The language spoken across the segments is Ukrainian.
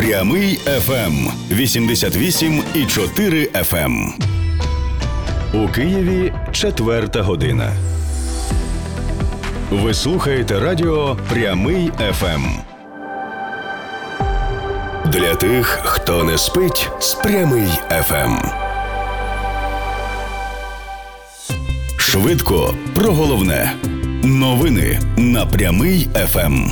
Прямий FM 88,4 FM. У Києві 4 година. Ви слухаєте радіо Прямий FM. Для тих, хто не спить з Прямий FM. Швидко про головне. Новини на Прямий FM.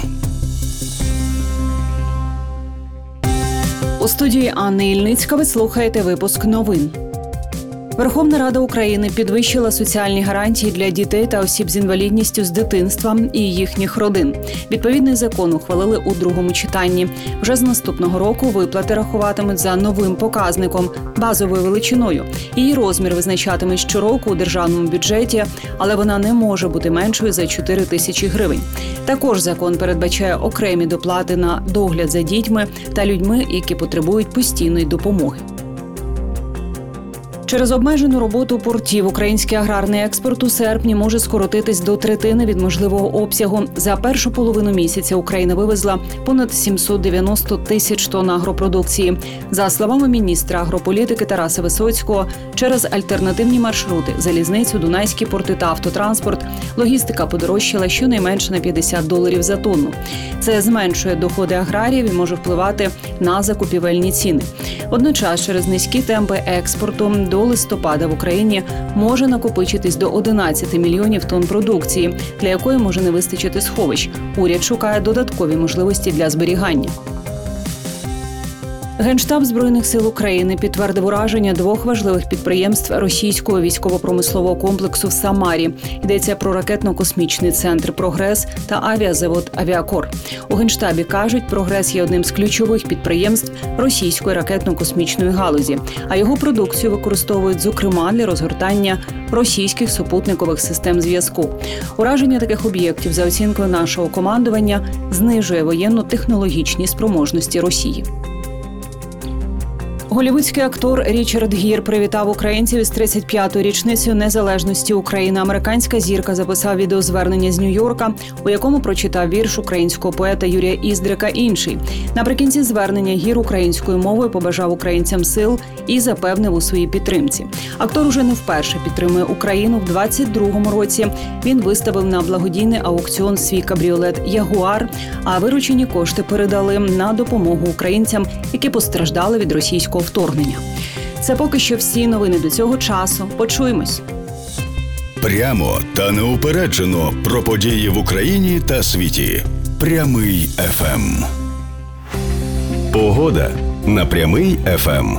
У студії Анни Ільницька ви слухаєте випуск новин. Верховна Рада України підвищила соціальні гарантії для дітей та осіб з інвалідністю з дитинства і їхніх родин. Відповідний закон ухвалили у другому читанні. Вже з наступного року виплати рахуватимуть за новим показником – базовою величиною. Її розмір визначатимуть щороку у державному бюджеті, але вона не може бути меншою за 4 тисячі гривень. Також закон передбачає окремі доплати на догляд за дітьми та людьми, які потребують постійної допомоги. Через обмежену роботу портів український аграрний експорт у серпні може скоротитись до третини від можливого обсягу. За першу половину місяця Україна вивезла понад 790 тисяч тонн агропродукції. За словами міністра агрополітики Тараса Висоцького, через альтернативні маршрути – залізницю, дунайські порти та автотранспорт – логістика подорожчала щонайменше на $50 за тонну. Це зменшує доходи аграріїв і може впливати на закупівельні ціни. Водночас через низькі темпи експорту до листопада в Україні може накопичитись до 11 мільйонів тонн продукції, для якої може не вистачити сховищ. Уряд шукає додаткові можливості для зберігання. Генштаб Збройних сил України підтвердив ураження 2 важливих підприємств російського військово-промислового комплексу в Самарі. Йдеться про ракетно-космічний центр «Прогрес» та авіазавод «Авіакор». У Генштабі кажуть, «Прогрес» є одним з ключових підприємств російської ракетно-космічної галузі, а його продукцію використовують, зокрема, для розгортання російських супутникових систем зв'язку. Ураження таких об'єктів, за оцінкою нашого командування, знижує воєнно-технологічні спроможності Росії. Голлівудський актор Річард Гір привітав українців із 35-ю річницею незалежності України. Американська зірка записав відеозвернення з Нью-Йорка, у якому прочитав вірш українського поета Юрія Іздрика «Інший». Наприкінці звернення Гір українською мовою побажав українцям сил і запевнив у своїй підтримці. Актор уже не вперше підтримує Україну. В 22-му році він виставив на благодійний аукціон свій кабріолет «Ягуар», а виручені кошти передали на допомогу українцям, які постраждали від російського вторгнення. Це поки що всі новини до цього часу. Почуємось. Прямо та неупереджено про події в Україні та світі. Прямий FM. Погода на Прямий FM.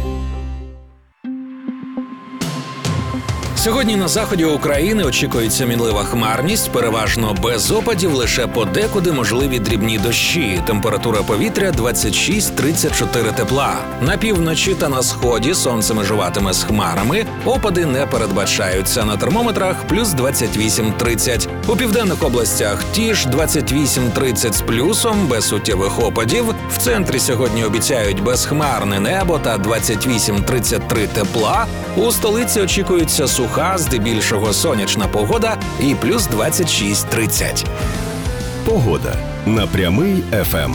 Сьогодні на заході України очікується мінлива хмарність, переважно без опадів, лише подекуди можливі дрібні дощі. Температура повітря 26-34 тепла. На півночі та на сході сонце межуватиме з хмарами, опади не передбачаються. На термометрах плюс 28-30. У південних областях ті ж 28-30 з плюсом, без суттєвих опадів. В центрі сьогодні обіцяють безхмарне небо та 28-33 тепла. У столиці очікується суха, здебільшого сонячна погода і плюс 26-30. Погода на Прямий FM.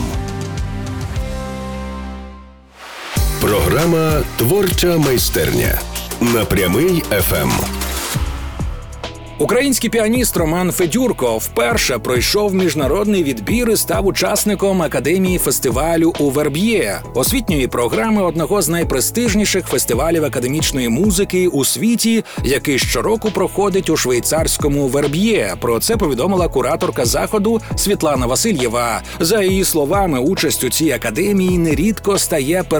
Програма «Творча майстерня» на Прямий FM. Український піаніст Роман Федюрко вперше пройшов міжнародний відбір і став учасником Академії фестивалю у Верб'є, освітньої програми одного з найпрестижніших фестивалів академічної музики у світі, який щороку проходить у швейцарському Верб'є. Про це повідомила кураторка заходу Світлана Васильєва. За її словами, участь у цій академії нерідко стає